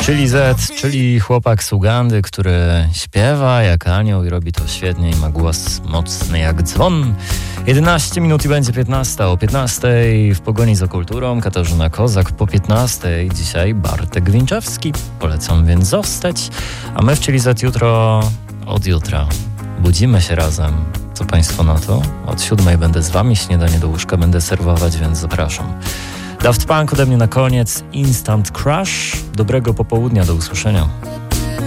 Czyli Z, czyli chłopak z Ugandy, który śpiewa jak anioł i robi to świetnie i ma głos mocny jak dzwon. 11 minut i będzie 15. O 15 w Pogoni za kulturą Katarzyna Kozak, po 15 dzisiaj Bartek Winczewski. Polecam więc zostać. A my w Czyli Z jutro, od jutra budzimy się razem. Co Państwo na to? Od 7 będę z Wami, śniadanie do łóżka będę serwować, więc zapraszam. Daft Punk ode mnie na koniec, Instant Crush. Dobrego popołudnia, do usłyszenia.